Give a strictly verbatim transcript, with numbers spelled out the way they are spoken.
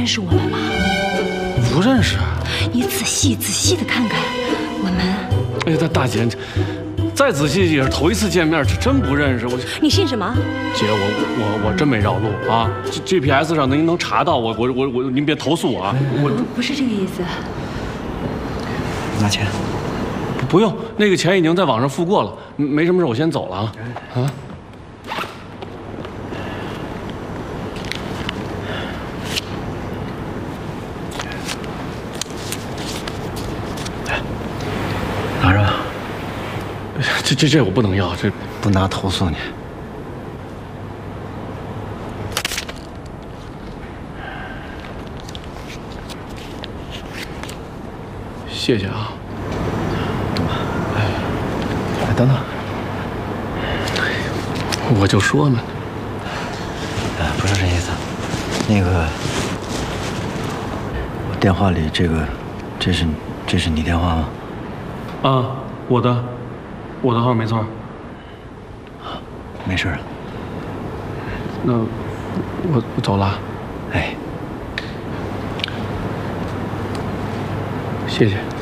认识我们吗？ 不认识。 你仔细仔细的看看，我们。 哎，大大姐，再仔细也是头一次见面，这真不认识我。 你信什么？ 姐，我我我真没绕路啊 ！G P S 上您能查到我，我我我，您别投诉我啊！我不不是这个意思。 拿钱。 不不用，那个钱已经在网上付过了，没什么事，我先走了啊啊！ 拿着吧。 这这这我不能要，这不拿投诉你。 谢谢啊。 等吧。哎，哎，等等。 我就说嘛。 哎，不是这意思。那个，我电话里这个，这是这是你电话吗？ 啊，我的，我的号没错。 没事了。 那我我走了。 哎， 谢谢。